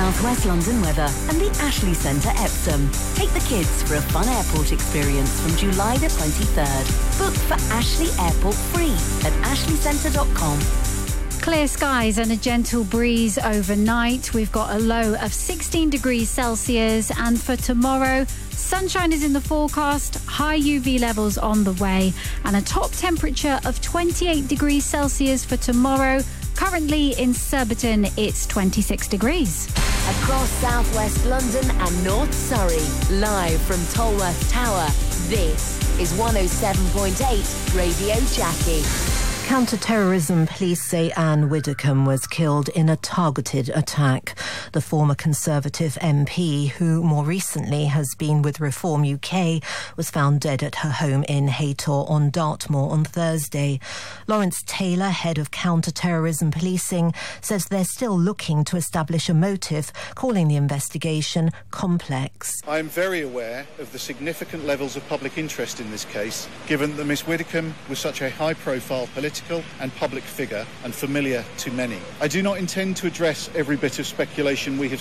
South West London weather and the Ashley Centre Epsom. Take the kids for a fun airport experience from July the 23rd. Book for Ashley Airport free at ashleycentre.com. Clear skies and a gentle breeze overnight. We've got a low of 16 degrees Celsius, and for tomorrow, sunshine is in the forecast, high UV levels on the way, and a top temperature of 28 degrees Celsius for tomorrow. Currently in Surbiton, it's 26 degrees. Across southwest London and North Surrey, live from Tolworth Tower, this is 107.8 Radio Jackie. Counter-terrorism police say Anne Widdecombe was killed in a targeted attack. The former Conservative MP, who more recently has been with Reform UK, was found dead at her home in Haytor on Dartmoor on Thursday. Lawrence Taylor, head of counter-terrorism policing, says they're still looking to establish a motive, calling the investigation complex. I am very aware of the significant levels of public interest in this case, given that Miss Widdecombe was such a high-profile political and public figure and familiar to many. I do not intend to address every bit of speculation we have